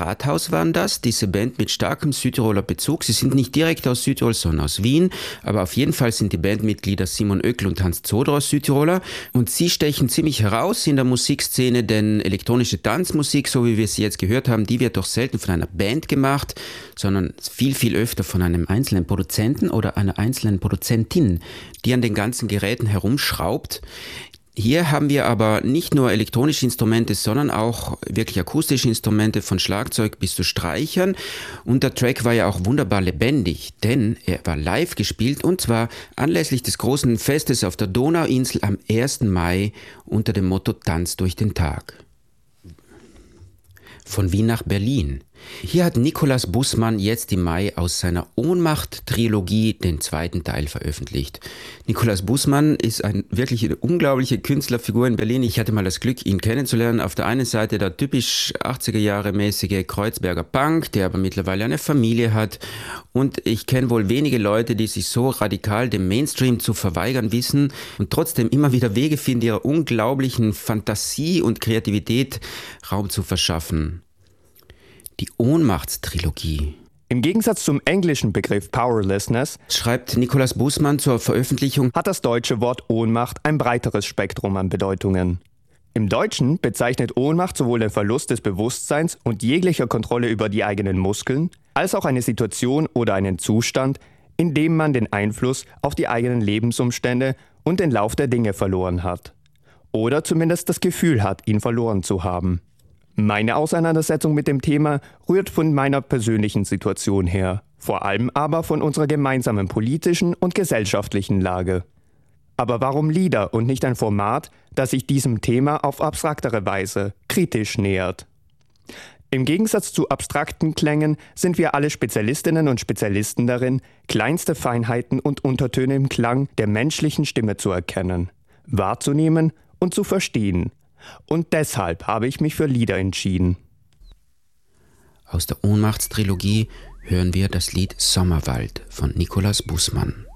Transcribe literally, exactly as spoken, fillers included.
Rathaus waren das, diese Band mit starkem Südtiroler Bezug. Sie sind nicht direkt aus Südtirol, sondern aus Wien, aber auf jeden Fall sind die Bandmitglieder Simon Oeckl und Hans Zoder aus Südtiroler und sie stechen ziemlich heraus in der Musikszene, denn elektronische Tanzmusik, so wie wir sie jetzt gehört haben, die wird doch selten von einer Band gemacht, sondern viel, viel öfter von einem einzelnen Produzenten oder einer einzelnen Produzentin, die an den ganzen Geräten herumschraubt. Hier haben wir aber nicht nur elektronische Instrumente, sondern auch wirklich akustische Instrumente von Schlagzeug bis zu Streichern. Und der Track war ja auch wunderbar lebendig, denn er war live gespielt und zwar anlässlich des großen Festes auf der Donauinsel am ersten Mai unter dem Motto Tanz durch den Tag. Von Wien nach Berlin. Hier hat Nikolaus Bussmann jetzt im Mai aus seiner Ohnmacht-Trilogie den zweiten Teil veröffentlicht. Nikolaus Bussmann ist ein wirklich eine unglaubliche Künstlerfigur in Berlin. Ich hatte mal das Glück, ihn kennenzulernen. Auf der einen Seite der typisch achtziger-Jahre-mäßige Kreuzberger Punk, der aber mittlerweile eine Familie hat. Und ich kenne wohl wenige Leute, die sich so radikal dem Mainstream zu verweigern wissen und trotzdem immer wieder Wege finden, ihrer unglaublichen Fantasie und Kreativität Raum zu verschaffen. Die Ohnmachtstrilogie. Im Gegensatz zum englischen Begriff Powerlessness, schreibt Nikolaus Bussmann zur Veröffentlichung, hat das deutsche Wort Ohnmacht ein breiteres Spektrum an Bedeutungen. Im Deutschen bezeichnet Ohnmacht sowohl den Verlust des Bewusstseins und jeglicher Kontrolle über die eigenen Muskeln, als auch eine Situation oder einen Zustand, in dem man den Einfluss auf die eigenen Lebensumstände und den Lauf der Dinge verloren hat. Oder zumindest das Gefühl hat, ihn verloren zu haben. Meine Auseinandersetzung mit dem Thema rührt von meiner persönlichen Situation her, vor allem aber von unserer gemeinsamen politischen und gesellschaftlichen Lage. Aber warum Lieder und nicht ein Format, das sich diesem Thema auf abstraktere Weise kritisch nähert? Im Gegensatz zu abstrakten Klängen sind wir alle Spezialistinnen und Spezialisten darin, kleinste Feinheiten und Untertöne im Klang der menschlichen Stimme zu erkennen, wahrzunehmen und zu verstehen. Und deshalb habe ich mich für Lieder entschieden. Aus der Ohnmachtstrilogie hören wir das Lied Sommerwald von Nikolaus Bussmann.